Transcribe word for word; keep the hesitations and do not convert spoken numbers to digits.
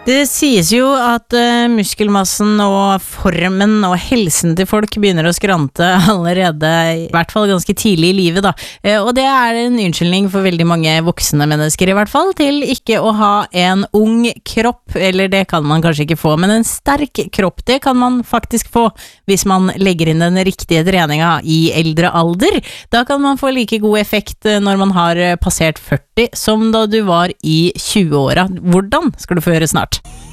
Det sies jo at uh, muskelmassen og formen og helsen til folk begynner å skrante allerede, i hvert fall ganske tidlig i livet da. Uh, og det er en unnskyldning for veldig mange voksne mennesker i hvert fall, til ikke å ha en ung kropp, eller det kan man kanskje ikke få, men en sterk kropp, det kan man faktisk få hvis man legger inn den riktige treninga i eldre alder. Da kan man få like god effekt når man har passert førti som da du var i tjue-åra. Hvordan skal du få høre snart.